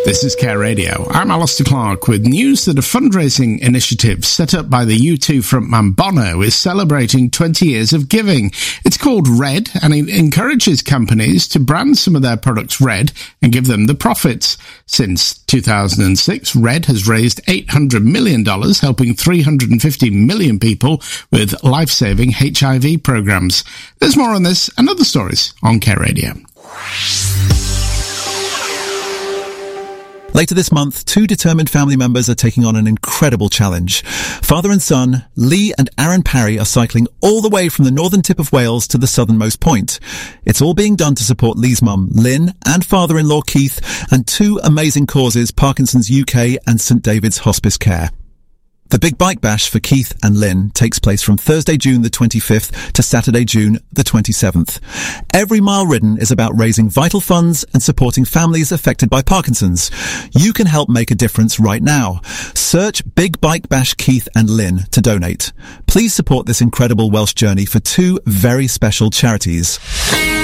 This is Care Radio. I'm Alistair Clark with news that a fundraising initiative set up by the U2 frontman Bono is celebrating 20 years of giving. It's called Red, and it encourages companies to brand some of their products red and give them the profits. Since 2006, Red has raised $800 million, helping 350 million people with life-saving HIV programs. There's more on this and other stories on Care Radio. Later this month, two determined family members are taking on an incredible challenge. Father and son, Lee and Aaron Parry, are cycling all the way from the northern tip of Wales to the southernmost point. It's all being done to support Lee's mum, Lynn, and father-in-law, Keith, and two amazing causes, Parkinson's UK and St David's Hospice Care. The Big Bike Bash for Keith and Lynn takes place from Thursday, June the 25th to Saturday, June the 27th. Every mile ridden is about raising vital funds and supporting families affected by Parkinson's. You can help make a difference right now. Search Big Bike Bash Keith and Lynn to donate. Please support this incredible Welsh journey for two very special charities.